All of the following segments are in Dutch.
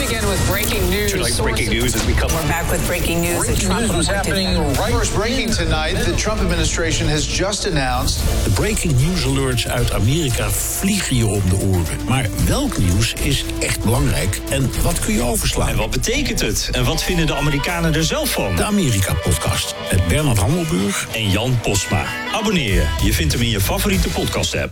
begin with breaking news. Breaking news has become... We're back with breaking news. Breaking news was happening right. First breaking tonight. The Trump administration has just announced... De breaking news alerts uit Amerika vliegen je om de oren. Maar welk nieuws is echt belangrijk en wat kun je overslaan? En wat betekent het? En wat vinden de Amerikanen er zelf van? De Amerika-podcast met Bernard Hammelburg en Jan Postma. Abonneer je. Je vindt hem in je favoriete podcast-app.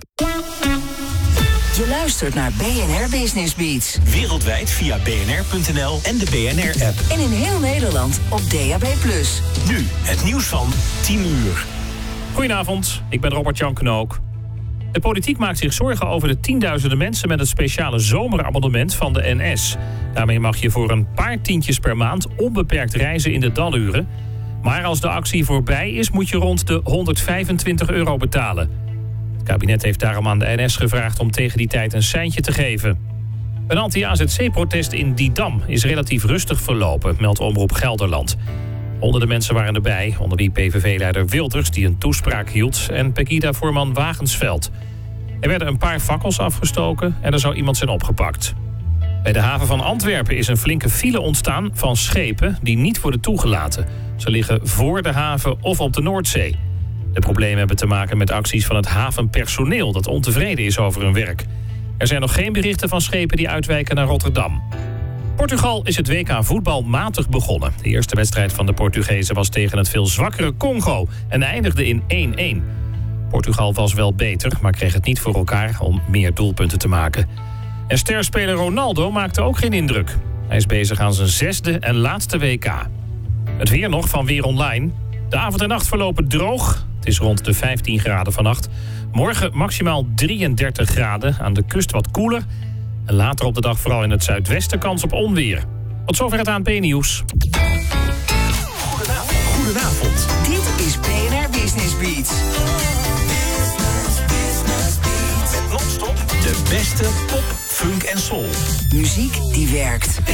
Je luistert naar BNR Business Beats. Wereldwijd via bnr.nl en de BNR-app. En in heel Nederland op DAB+. Nu het nieuws van 10 uur. Goedenavond, ik ben Robert-Jan Knook. De politiek maakt zich zorgen over de tienduizenden mensen met het speciale zomerabonnement van de NS. Daarmee mag je voor een paar tientjes per maand onbeperkt reizen in de daluren. Maar als de actie voorbij is, moet je rond de €125 betalen. Het kabinet heeft daarom aan de NS gevraagd om tegen die tijd een seintje te geven. Een anti-AZC-protest in Didam is relatief rustig verlopen, meldt Omroep Gelderland. Honderden mensen waren erbij, onder wie PVV-leider Wilders, die een toespraak hield, en Pegida-voorman Wagensveld. Er werden een paar fakkels afgestoken en er zou iemand zijn opgepakt. Bij de haven van Antwerpen is een flinke file ontstaan van schepen die niet worden toegelaten. Ze liggen voor de haven of op de Noordzee. De problemen hebben te maken met acties van het havenpersoneel dat ontevreden is over hun werk. Er zijn nog geen berichten van schepen die uitwijken naar Rotterdam. Portugal is het WK voetbal matig begonnen. De eerste wedstrijd van de Portugezen was tegen het veel zwakkere Congo en eindigde in 1-1. Portugal was wel beter, maar kreeg het niet voor elkaar om meer doelpunten te maken. En sterspeler Ronaldo maakte ook geen indruk. Hij is bezig aan zijn 6e en laatste WK. Het weer nog van Weer Online. De avond en nacht verlopen droog. Het is rond de 15 graden vannacht. Morgen maximaal 33 graden, aan de kust wat koeler. En later op de dag vooral in het zuidwesten kans op onweer. Tot zover het ANP-nieuws. Goedenavond. Dit is BNR Business Beats. Met non-stop de beste pop, funk en soul. Muziek die werkt.